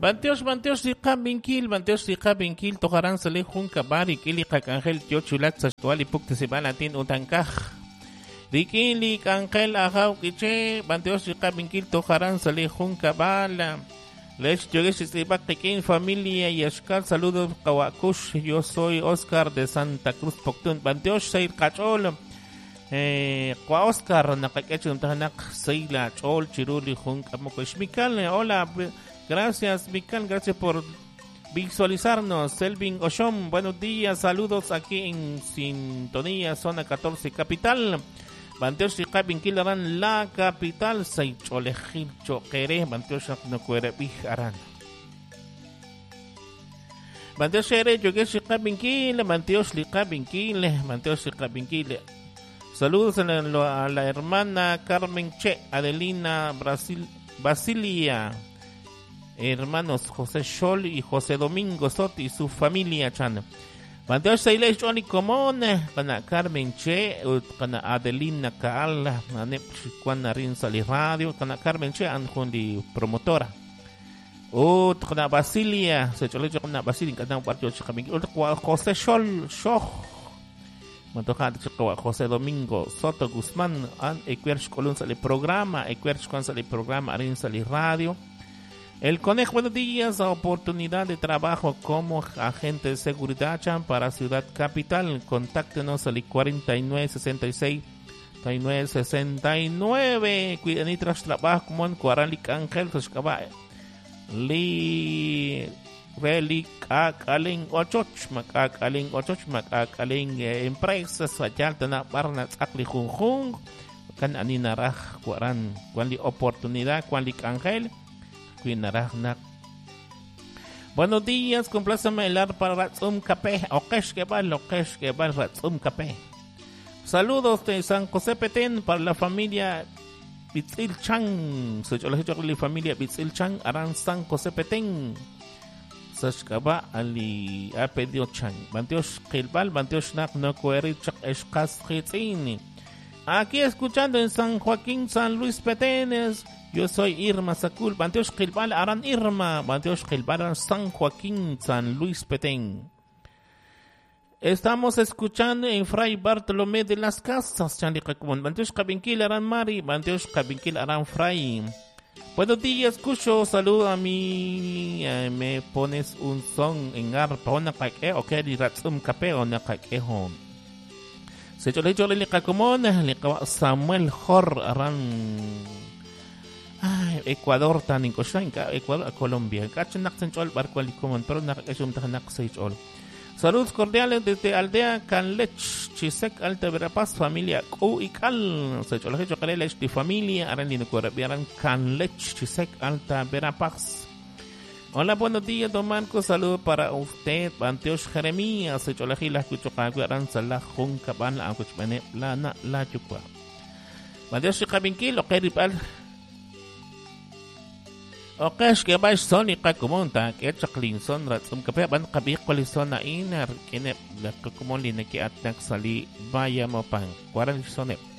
Banteos di Binkil, tokaran sa lehun kabari, kili kakangel, tiochulat sa tuwali pukta si balatin utangkah. Rikili kangkel akaw kiche, banteos di Binkil, tokaran sa lehun kabala. Les yogues istibak tikin familia Yashkal, saludos kawakush, yo soy Oscar de Santa Cruz Poctun. Banteos sa kachol, kwa Oscar, nakakechon tahanak sayla, chol, chiruli, hun kamukosh. Mikal, hola, gracias, Mical, gracias por visualizarnos. Selvin Oshom, buenos días, saludos aquí en Sintonía, zona 14, capital. Banteos y Binkil la capital, Saicolejil Choquere, Banteos no cuere Bijaran. Banteos ere, Yogues y Binkil, Banteos y Binkil. Saludos a la hermana Carmen Che, Adelina Basilia. Hermanos José Scholl y José Domingo Sotti y su familia Chan. Banteos Sailej Johnny Comón, Pana Carmen Che, Pana Adelina Kaal, Anep Kwana Rin Sali Radio, Pana Carmen Che, Anjundi promotora. Kana Basilia, se cholejo kana Basilia, Kana Barrio Chicaming, José Scholl, Shoh. Mantokan Chicawa, José Domingo Soto Guzmán, Equerch Colón Sali programa, Equerch Con Sali programa, Rin Sali Radio. El Conejo, buenos días, oportunidad de trabajo como agente de seguridad para Ciudad Capital. Contáctenos al 4966 3969. Cuiden tras trabajo como en Cuaralic Ángel, li relic akaling ochoch makakaling empresas ayalta na parna akli junjung kan aninaraj kuaran kuali oportunidad kuali Ángel. Buenos días, compláceme el ar para Ratzum Café. Okesh que va, Ratzum Café. Saludos de San José Petén para la familia Bitzil Chang. Se la familia Bitzil Chang, Aran San José Petén. Sashkaba Ali Apedio Chang. Banteos Kilbal, Banteos Nak no Coerichak Escas Hitzini. Aquí escuchando en San Joaquín, San Luis Petenes. Yo soy Irma Sakul, Banteos Kilbal, Aran Irma, Banteos Kilbal, San Joaquín, San Luis Petén. Estamos escuchando en Fray Bartolomé de las Casas, Chandica Común, Banteos Cabinkil, Aran Mari, Banteos Cabinkil, Aran Fray. Buenos días, Cucho, saludo a mí, me pones un son en arpa, o nakake, o que ratzum cape, o nakake hon. Se yo le Común, le Samuel Jor, Aran. Ecuador tan incoshanka, Ecuador, Colombia. Cacho Naxenchol, Barco Alicomón, pero Nakashum Naxenchol. Saludos cordiales desde Aldea Canlech, Chisec, Alta Verapaz, familia Q y Cal. Se yo le Calelech de familia, Arandino Corabiaran, Canlech, Chisec, Alta Verapaz. Hola, buenos días, don Marco. Saludos para usted, Banteos Jeremías. Se yo le escucho Caguaran, Salah, Junca, Ban, Aguchmane, Lana, La Yucua. Banteos Cabinkil, Okeripal. Okesh que vais Sony Kakumonta, que Chaklin Son Ratsum Capé, Ban Kabik Colisona Iner, Kene, la Kakumoli Neki Attack Sali, Vaya Mopan, 40 Sonep.